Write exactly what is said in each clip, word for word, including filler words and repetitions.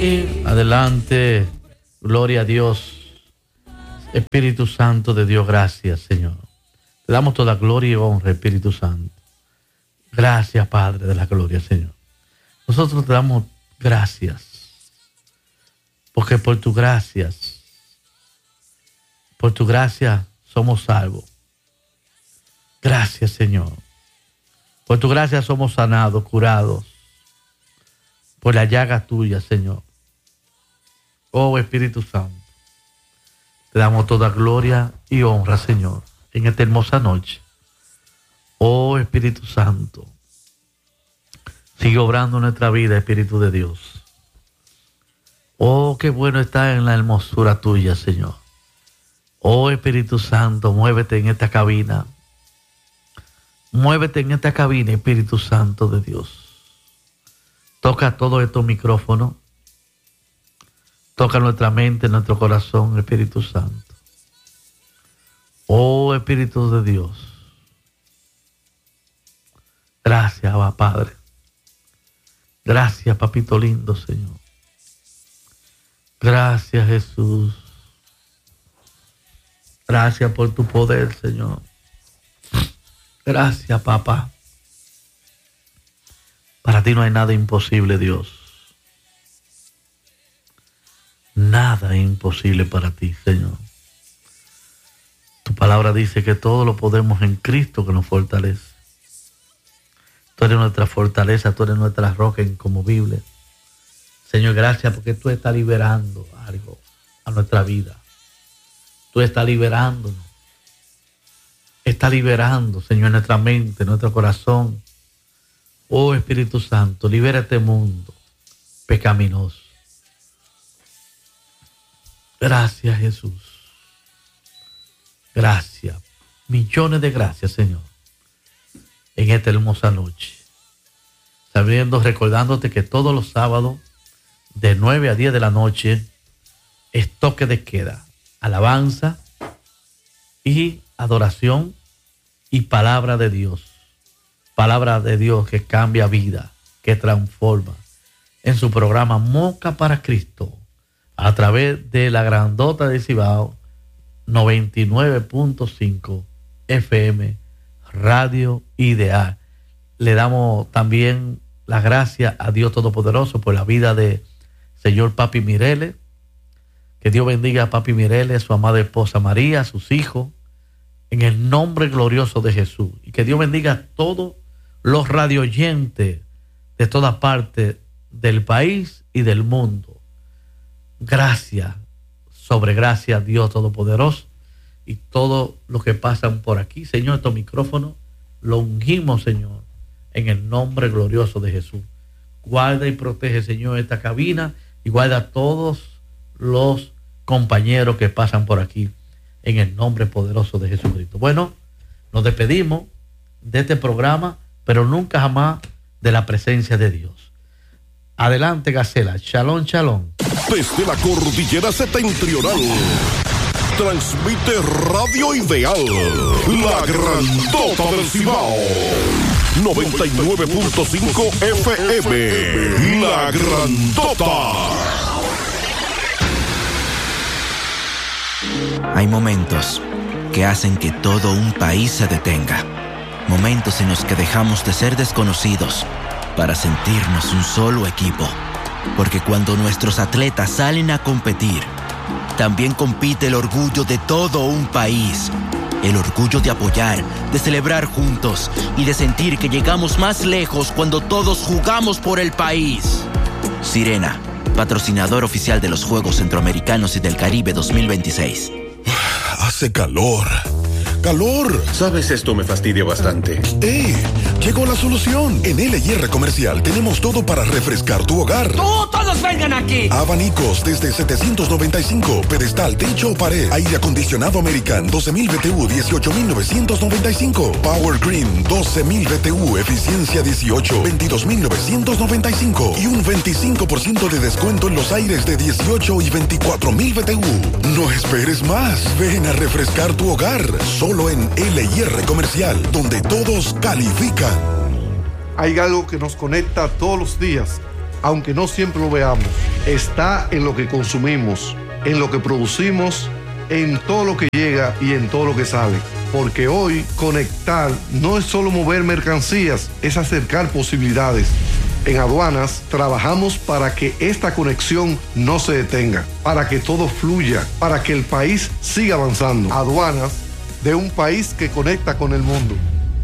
Sí, adelante. Gloria a Dios. Espíritu Santo de Dios, gracias, Señor. Te damos toda gloria y honra, Espíritu Santo. Gracias, Padre de la gloria, Señor. Nosotros te damos gracias. Porque por tu gracias, por tu gracia somos salvos. Gracias, Señor. Por tu gracia somos sanados, curados. Por la llaga tuya, Señor. Oh, Espíritu Santo. Te damos toda gloria y honra, Señor, en esta hermosa noche. Oh, Espíritu Santo. Sigue obrando en nuestra vida, Espíritu de Dios. Oh, qué bueno está en la hermosura tuya, Señor. Oh, Espíritu Santo, muévete en esta cabina. Muévete en esta cabina, Espíritu Santo de Dios. Toca todos estos micrófonos. Toca nuestra mente, nuestro corazón, Espíritu Santo. Oh, Espíritu de Dios. Gracias, Abba Padre. Gracias, Papito lindo, Señor. Gracias, Jesús. Gracias por tu poder, Señor. Gracias, papá. Para ti no hay nada imposible, Dios. Nada es imposible para ti, Señor. Tu palabra dice que todo lo podemos en Cristo que nos fortalece. Tú eres nuestra fortaleza, tú eres nuestra roca inconmovible. Señor, gracias porque tú estás liberando algo a nuestra vida. Tú estás liberándonos. Está liberando, Señor, nuestra mente, nuestro corazón. Oh, Espíritu Santo, libera este mundo pecaminoso. Gracias, Jesús. Gracias. Millones de gracias, Señor, en esta hermosa noche. Sabiendo, recordándote que todos los sábados, de nueve a diez de la noche, es toque de queda, alabanza y adoración y palabra de Dios. Palabra de Dios que cambia vida, que transforma. En su programa Moca para Cristo, a través de la grandota de Cibao, noventa y nueve punto cinco F M, Radio Ideal. Le damos también las gracias a Dios Todopoderoso por la vida de señor Papi Mireles. Que Dios bendiga a Papi Mireles, su amada esposa María, a sus hijos, en el nombre glorioso de Jesús. Y que Dios bendiga a todos los radioyentes de todas partes del país y del mundo. Gracias, sobre gracia, Dios Todopoderoso. Y todos los que pasan por aquí, Señor, estos micrófonos, lo ungimos, Señor, en el nombre glorioso de Jesús. Guarda y protege, Señor, esta cabina y guarda a todos los compañeros que pasan por aquí, en el nombre poderoso de Jesucristo. Bueno, nos despedimos de este programa, pero nunca jamás de la presencia de Dios. Adelante, Gacela. Shalom, shalom. Desde la cordillera septentrional, transmite Radio Ideal, la grandota del Cibao. noventa y nueve punto cinco F M, la grandota. Hay momentos que hacen que todo un país se detenga. Momentos en los que dejamos de ser desconocidos para sentirnos un solo equipo. Porque cuando nuestros atletas salen a competir, también compite el orgullo de todo un país. El orgullo de apoyar, de celebrar juntos y de sentir que llegamos más lejos cuando todos jugamos por el país. Sirena, patrocinador oficial de los Juegos Centroamericanos y del Caribe dos mil veintiséis. Hace calor. ¡Calor! Sabes, esto me fastidia bastante. ¡Eh! Llegó la solución. En L y R Comercial tenemos todo para refrescar tu hogar. ¡Oh, todos vengan aquí! Abanicos desde setecientos noventa y cinco, pedestal, techo o pared. Aire acondicionado American doce mil B T U, dieciocho mil novecientos noventa y cinco. Power Green doce mil B T U, eficiencia dieciocho, veintidós mil novecientos noventa y cinco. Y un veinticinco por ciento de descuento en los aires de dieciocho y veinticuatro mil B T U. No esperes más. Ven a refrescar tu hogar. Solo en L y R Comercial, donde todos califican. Hay algo que nos conecta todos los días aunque no siempre lo veamos, está en lo que consumimos, en lo que producimos, en todo lo que llega y en todo lo que sale. Porque hoy conectar no es solo mover mercancías, es acercar posibilidades. En Aduanas trabajamos para que esta conexión no se detenga, para que todo fluya, para que el país siga avanzando. Aduanas, de un país que conecta con el mundo.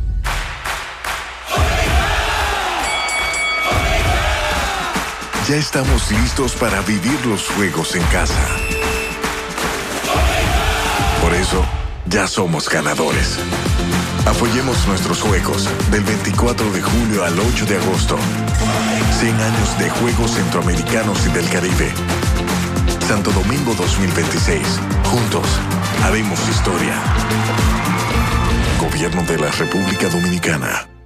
Ya estamos listos para vivir los juegos en casa. Por eso, ya somos ganadores. Apoyemos nuestros juegos del veinticuatro de julio al ocho de agosto. cien años de Juegos Centroamericanos y del Caribe. Santo Domingo dos mil veintiséis. Juntos, haremos historia. Gobierno de la República Dominicana.